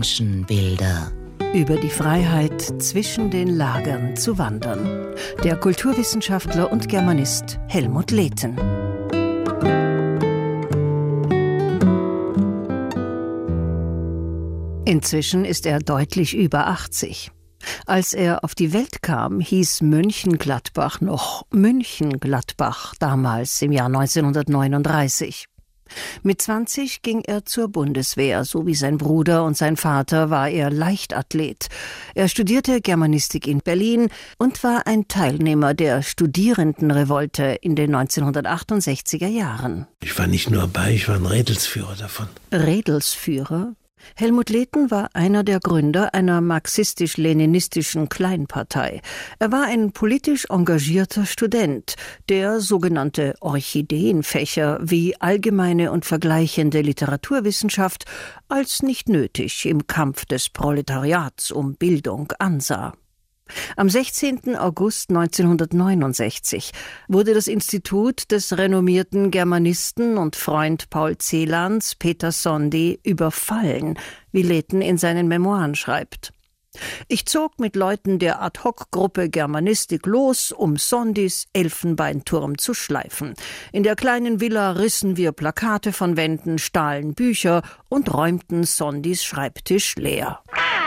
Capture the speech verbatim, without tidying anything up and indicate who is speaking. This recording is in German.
Speaker 1: Menschenbilder.
Speaker 2: Über die Freiheit, zwischen den Lagern zu wandern. Der Kulturwissenschaftler und Germanist Helmut Lehten. Inzwischen ist er deutlich über achtzig. Als er auf die Welt kam, hieß Mönchengladbach noch München-Gladbach, damals im Jahr neunzehnhundertneununddreißig. Mit zwanzig ging er zur Bundeswehr, so wie sein Bruder und sein Vater war er Leichtathlet. Er studierte Germanistik in Berlin und war ein Teilnehmer der Studierendenrevolte in den neunzehnhundertachtundsechziger Jahren.
Speaker 3: Ich war nicht nur dabei, ich war ein Rädelsführer davon.
Speaker 2: Rädelsführer? Helmut Lehten war einer der Gründer einer marxistisch-leninistischen Kleinpartei. Er war ein politisch engagierter Student, der sogenannte Orchideenfächer wie allgemeine und vergleichende Literaturwissenschaft als nicht nötig im Kampf des Proletariats um Bildung ansah. Am sechzehnten August neunzehnhundertneunundsechzig wurde das Institut des renommierten Germanisten und Freund Paul Celans, Peter Sondy, überfallen, wie Lehten in seinen Memoiren schreibt. Ich zog mit Leuten der Ad-hoc-Gruppe Germanistik los, um Sondys Elfenbeinturm zu schleifen. In der kleinen Villa rissen wir Plakate von Wänden, stahlen Bücher und räumten Sondys Schreibtisch leer.